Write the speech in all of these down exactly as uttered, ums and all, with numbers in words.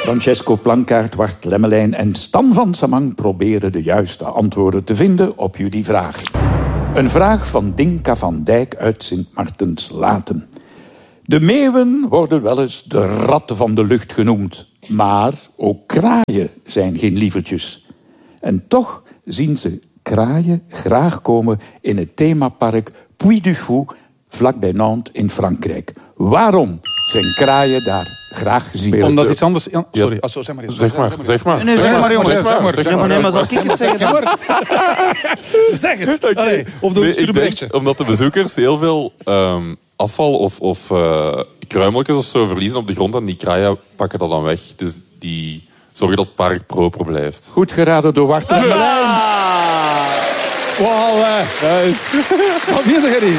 Francesco Plankaart, Wart Lemmelijn en Stan van Samang proberen de juiste antwoorden te vinden op jullie vragen. Een vraag van Dinka van Dijk uit Sint-Martens-Laten. De meeuwen worden wel eens de ratten van de lucht genoemd. Maar ook kraaien zijn geen lievertjes. En toch zien ze kraaien graag komen in het themapark Puy du Fou, vlakbij Nantes in Frankrijk. Waarom zijn kraaien daar graag gezien? Omdat is iets anders... Ja, sorry, ja. Also, zeg maar eens. Zeg maar, zeg maar. Nee, zeg maar, jongens. Zeg maar, zeg maar. maar, nee, maar zal ik het zeggen? Zeg, maar. zeg het. Okay. Allee, of doe nee, een berichtje. Omdat de bezoekers heel veel um, afval of, of uh, kruimeltjes of zo verliezen op de grond en die kraaien pakken dat dan weg. Dus die zorgen dat het park proper blijft. Goed geraden door Wart en Merlijn. Wauw, uh, wat vind je niet?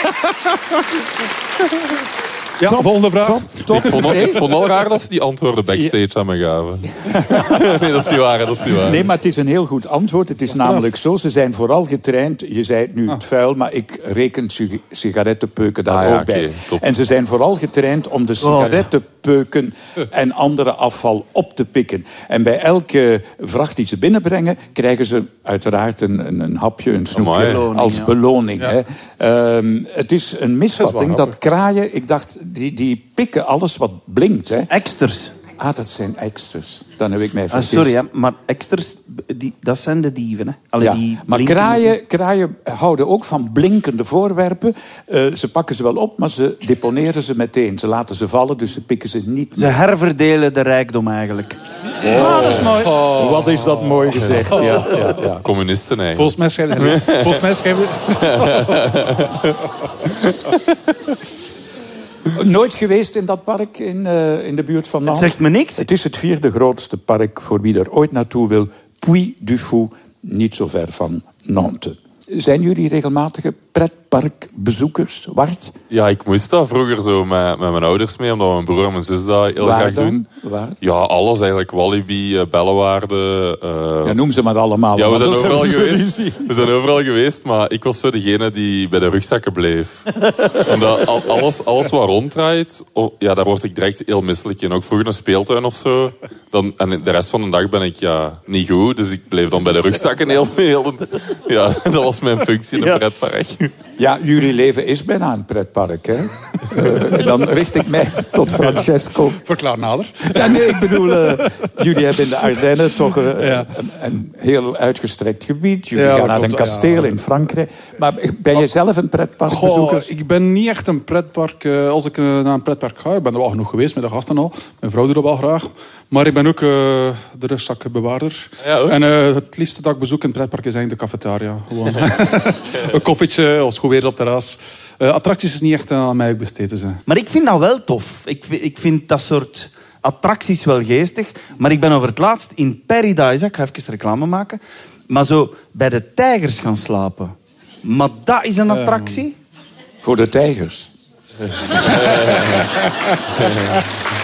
Ja, top, volgende vraag. Top, top. Ik, vond al, ik vond al raar dat ze die antwoorden backstage aan me gaven. Nee, dat is niet waar, dat is niet waar. Nee, maar het is een heel goed antwoord. Het is namelijk zo, ze zijn vooral getraind. Je zei het nu ah. het vuil, maar ik reken sigarettenpeuken daar ah, ja, ook bij. Okay, top. En ze zijn vooral getraind om de sigarettenpeuken en andere afval op te pikken. En bij elke vracht die ze binnenbrengen, krijgen ze uiteraard een, een, een hapje, een snoepje, beloning, als ja. beloning. Ja. Hè. Um, het is een misvatting dat, dat kraaien, ik dacht, die, die pikken alles wat blinkt. Hè. Eksters. Ah, dat zijn eksters. Dan heb ik mij vergist. Ah, sorry, hè, maar eksters, die, dat zijn de dieven. Hè. Allee, ja, die maar kraaien, kraaien houden ook van blinkende voorwerpen. Uh, ze pakken ze wel op, maar ze deponeren ze meteen. Ze laten ze vallen, dus ze pikken ze niet. Ze herverdelen de rijkdom eigenlijk. Oh. Ah, dat is mooi. Oh. Wat is dat mooi gezegd. Ja, ja, ja. Communisten eigenlijk. Volgens mij schrijven Volgens mij schrijven Nooit geweest in dat park in, uh, in de buurt van Nantes. Het zegt me niks. Het is het vierde grootste park voor wie er ooit naartoe wil. Puy du Fou, niet zo ver van Nantes. Zijn jullie regelmatige pretparkbezoekers, Wart? Ja, ik moest dat vroeger zo met, met mijn ouders mee, omdat mijn broer en mijn zus dat heel Waar graag dan? doen. Waar? Ja, alles eigenlijk. Walibi, uh, Bellewaarde. Uh... Ja, noem ze maar allemaal. Ja, we zijn overal geweest. We zijn overal geweest, maar ik was zo degene die bij de rugzakken bleef. Omdat al, alles, alles wat ronddraait, oh, ja, daar word ik direct heel misselijk in. Ook vroeger een speeltuin of zo. Dan, en de rest van de dag ben ik ja, niet goed, dus ik bleef dan bij de rugzakken heel... heel ja, dat was mijn functie in een pretpark. Ja, jullie leven is bijna een pretpark, hè? Uh, dan richt ik mij tot Francesco. Verklaar nader. Ja, nee, ik bedoel, uh, jullie hebben in de Ardennen toch uh, ja. een, een heel uitgestrekt gebied. Jullie ja, gaan naar een kasteel ja. in Frankrijk. Maar ben je zelf een pretparkbezoeker? Goh, ik ben niet echt een pretpark. Uh, als ik uh, naar een pretpark ga, ik ben er wel genoeg geweest met de gasten al. Mijn vrouw doet dat wel graag. Maar ik ben ook uh, de rugzakbewaarder. Ja, en uh, het liefste dat ik bezoek in het pretpark is eigenlijk de cafetaria. Gewoon. Een koffietje, als goed weer op terras. Uh, attracties is niet echt aan mij besteed te zijn. Maar ik vind dat wel tof. Ik, ik vind dat soort attracties wel geestig. Maar ik ben over het laatst in Paradise, ik ga even reclame maken, maar zo bij de tijgers gaan slapen. Maar dat is een attractie? Voor de tijgers.